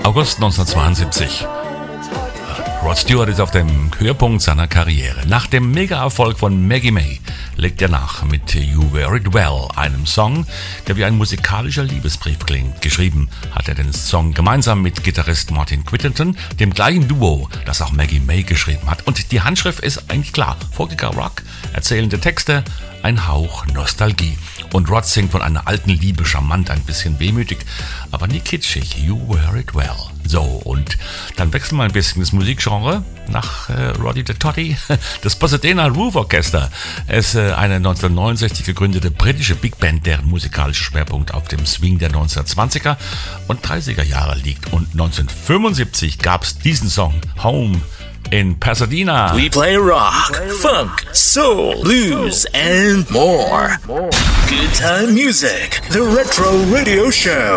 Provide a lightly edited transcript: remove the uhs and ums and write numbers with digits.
August 1972. Rod Stewart ist auf dem Höhepunkt seiner Karriere. Nach dem Mega-Erfolg von Maggie May legt er nach mit You Wear It Well, einem Song, der wie ein musikalischer Liebesbrief klingt. Geschrieben hat er den Song gemeinsam mit Gitarrist Martin Whittington, dem gleichen Duo, das auch Maggie May geschrieben hat. Und die Handschrift ist eigentlich klar. Folkiger Rock, erzählende Texte, ein Hauch Nostalgie. Und Rod singt von einer alten Liebe, charmant, ein bisschen wehmütig, aber nie kitschig. You Wear It Well. So, und dann wechseln wir ein bisschen das Musikgenre nach Roddy the Toddy, das Pasadena Roof Orchester. Es ist eine 1969 gegründete britische Big Band, deren musikalischer Schwerpunkt auf dem Swing der 1920er und 30er Jahre liegt. Und 1975 gab es diesen Song, Home in Pasadena. We play rock, funk, soul, blues, and more. Good time music. The Retro Radio Show.